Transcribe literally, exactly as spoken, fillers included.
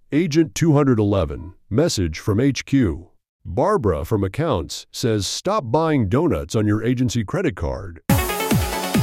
Agent two eleven, message from H Q. Barbara from accounts says stop buying donuts on your agency credit card.